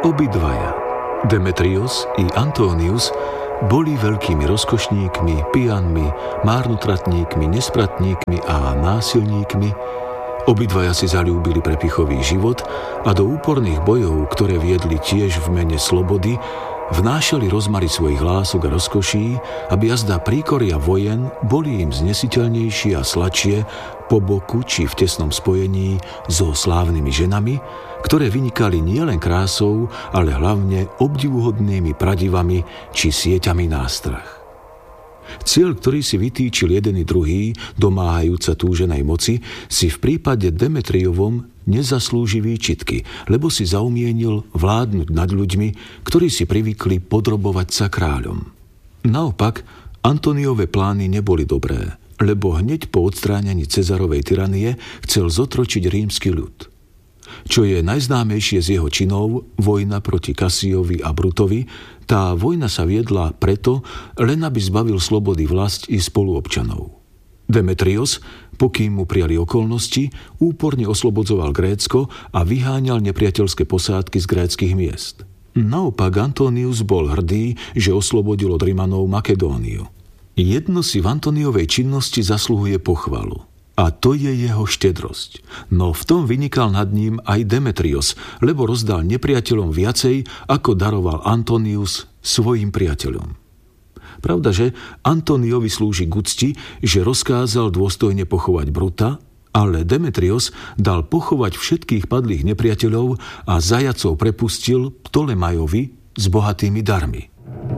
Obidvaja, Demetrios i Antonius, boli veľkými rozkošníkmi, pijanmi, márnotratníkmi, nespratníkmi a násilníkmi. Obidvaja si zaľúbili prepichový život a do úporných bojov, ktoré viedli tiež v mene slobody, vnášali rozmary svojich lások a rozkoší, aby jazda príkoria vojen boli im znesiteľnejšie a sladšie po boku či v tesnom spojení so slávnymi ženami, ktoré vynikali nielen krásou, ale hlavne obdivuhodnými pradivami či sieťami nástrah. Cieľ, ktorý si vytýčil jeden i druhý, domáhajúca túženej moci, si v prípade Demetriovom nezaslúži výčitky, lebo si zaumienil vládnuť nad ľuďmi, ktorí si privykli podrobovať sa kráľom. Naopak, Antoniove plány neboli dobré, lebo hneď po odstránení Cezarovej tyranie chcel zotročiť rímsky ľud. Čo je najznámejšie z jeho činov, vojna proti Kasiovi a Brutovi, tá vojna sa viedla preto, len aby zbavil slobody vlast i spoluobčanov. Demetrios, pokým mu prijali okolnosti, úporne oslobodzoval Grécko a vyháňal nepriateľské posádky z gréckych miest. Naopak Antonius bol hrdý, že oslobodil od Rimanov Makedóniu. Jedno si v Antoniovej činnosti zasluhuje pochvalu. A to je jeho štedrosť. No v tom vynikal nad ním aj Demetrios, lebo rozdal nepriateľom viacej, ako daroval Antonius svojim priateľom. Pravda, že Antoniovi slúži k úcti, že rozkázal dôstojne pochovať Bruta, ale Demetrios dal pochovať všetkých padlých nepriateľov a zajacov prepustil Ptolemajovi s bohatými darmi.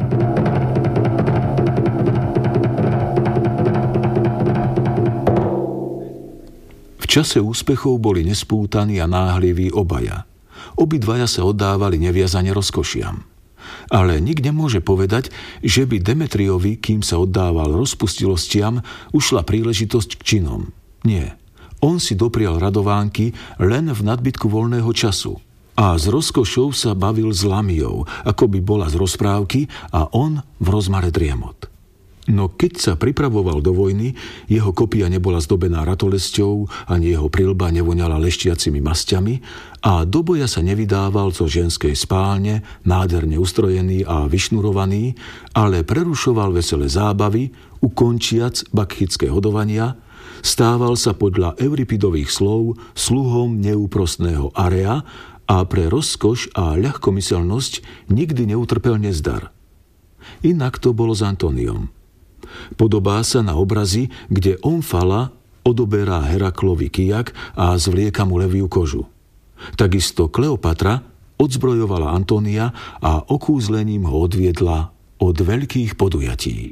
V čase úspechov boli nespútaní a náhliví obaja. Obidvaja sa oddávali neviazane rozkošiam. Ale nik nemôže povedať, že by Demetriovi, kým sa oddával rozpustilostiam, ušla príležitosť k činom. Nie. On si doprial radovánky len v nadbytku voľného času. A s rozkošou sa bavil s Lamiou, ako by bola z rozprávky, a on v rozmare driemot. No keď sa pripravoval do vojny, jeho kopia nebola zdobená ratolesťou, ani jeho prilba nevoňala leštiacimi masťami a do boja sa nevydával zo ženskej spálne, nádherne ustrojený a vyšnurovaný, ale prerušoval veselé zábavy, ukončiac bakchické hodovania, stával sa podľa Euripidových slov sluhom neúprostného Area a pre rozkoš a ľahkomyselnosť nikdy neutrpel nezdar. Inak to bolo s Antoniom. Podobá sa na obrazy, kde Omfala odoberá Heraklovi kijak a zvlieka mu leviu kožu. Takisto Kleopatra odzbrojovala Antonia a okúzlením ho odviedla od veľkých podujatí.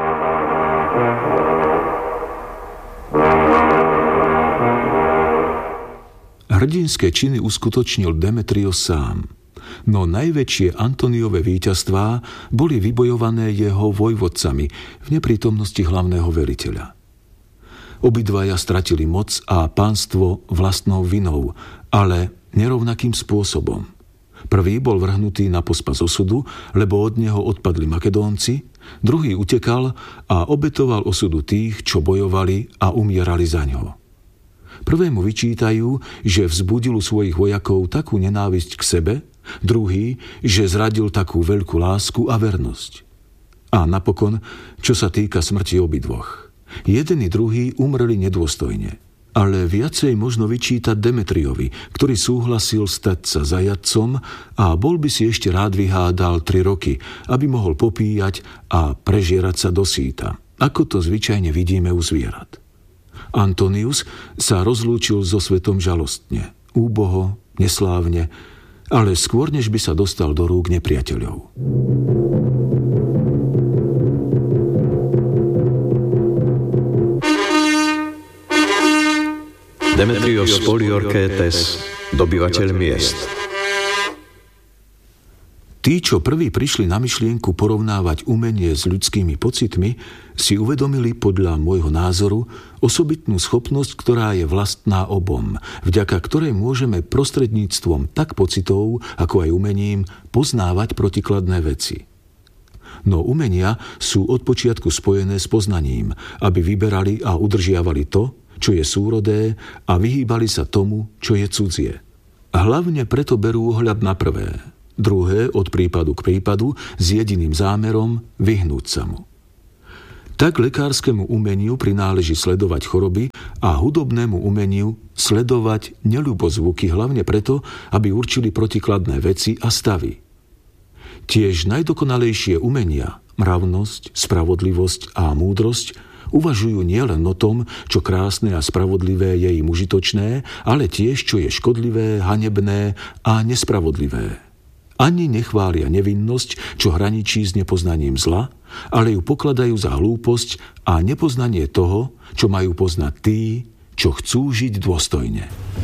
Hrdinské činy uskutočnil Demetrios sám. No najväčšie Antoniove víťazstvá boli vybojované jeho vojvodcami v neprítomnosti hlavného veliteľa. Obidvaja stratili moc a pánstvo vlastnou vinou, ale nerovnakým spôsobom. Prvý bol vrhnutý na pospas osudu, lebo od neho odpadli Makedónci, druhý utekal a obetoval osudu tých, čo bojovali a umierali za ňo. Prvému vyčítajú, že vzbudil u svojich vojakov takú nenávisť k sebe, druhý, že zradil takú veľkú lásku a vernosť. A napokon, čo sa týka smrti obidvoch. Jeden i druhý umreli nedôstojne. Ale viacej možno vyčítať Demetriovi, ktorý súhlasil stať sa zajatcom a bol by si ešte rád vyhádal 3 roky, aby mohol popíjať a prežierať sa do síta, ako to zvyčajne vidíme u zvierat. Antonius sa rozlúčil so svetom žalostne, úboho, neslávne, ale skôr, než by sa dostal do rúk nepriateľov. Demetrios Poliorkétes, dobyvateľ miest. Tí, čo prví prišli na myšlienku porovnávať umenie s ľudskými pocitmi, si uvedomili podľa môjho názoru osobitnú schopnosť, ktorá je vlastná obom, vďaka ktorej môžeme prostredníctvom tak pocitov, ako aj umením, poznávať protikladné veci. No umenia sú od počiatku spojené s poznaním, aby vyberali a udržiavali to, čo je súrodé, a vyhýbali sa tomu, čo je cudzie. A hlavne preto berú ohľad na prvé. druhé od prípadu k prípadu s jediným zámerom vyhnúť sa mu. Tak lekárskému umeniu prináleží sledovať choroby a hudobnému umeniu sledovať neľubozvuky, hlavne preto, aby určili protikladné veci a stavy. Tiež najdokonalejšie umenia, mravnosť, spravodlivosť a múdrosť, uvažujú nielen o tom, čo krásne a spravodlivé je im užitočné, ale tiež, čo je škodlivé, hanebné a nespravodlivé. Ani nechvália nevinnosť, čo hraničí s nepoznaním zla, ale ju pokladajú za hlúposť a nepoznanie toho, čo majú poznať tí, čo chcú žiť dôstojne.